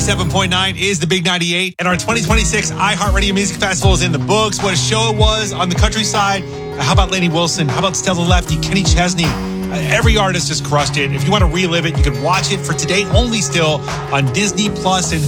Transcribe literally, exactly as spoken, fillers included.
ninety-seven point nine is the Big ninety-eight, and our twenty twenty-six iHeartRadio Music Festival is in the books. What a show it was on the countryside. How about Lainey Wilson? How about Stella Lefty, Kenny Chesney? Uh, every artist just crushed it. If you want to relive it, you can watch it for today only still on Disney Plus and